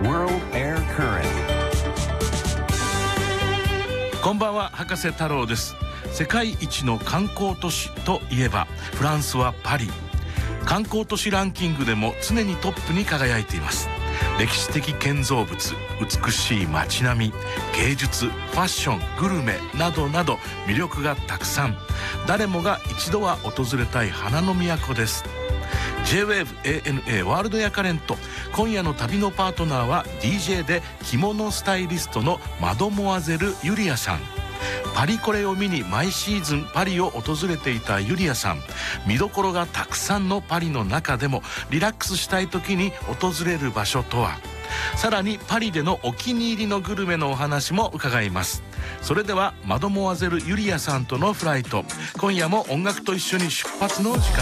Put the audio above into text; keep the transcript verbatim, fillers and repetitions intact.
World Air Current。 こんばんは、博士太郎です。世界一の観光都市といえばフランスはパリ。観光都市ランキングでも常にトップに輝いています。歴史的建造物、美しい街並み、芸術、ファッション、グルメなどなど魅力がたくさん。誰もが一度は訪れたい花の都です。 ジェイウェーブ エーエヌエー ワールドエアカレント。今夜の旅のパートナーは ディージェー で着物スタイリストのマドモアゼル・ユリアさん。パリコレを見に毎シーズンパリを訪れていたユリアさん。見どころがたくさんのパリの中でもリラックスしたい時に訪れる場所とは。さらにパリでのお気に入りのグルメのお話も伺います。それではマドモアゼル・ユリアさんとのフライト、今夜も音楽と一緒に出発の時間